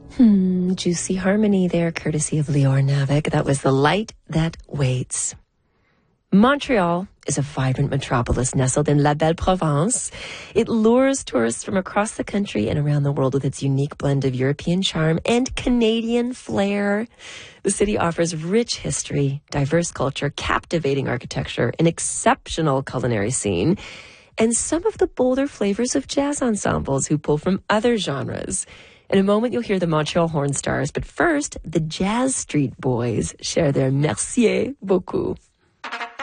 Juicy harmony there, courtesy of Lior Navik. That was The Light That Waits. Montreal is a vibrant metropolis nestled in La Belle Province. It lures tourists from across the country and around the world with its unique blend of European charm and Canadian flair. The city offers rich history, diverse culture, captivating architecture, an exceptional culinary scene, and some of the bolder flavors of jazz ensembles who pull from other genres. In a moment, you'll hear the Montreal Horn Stars, but first, the Jazz Street Boys share their merci beaucoup.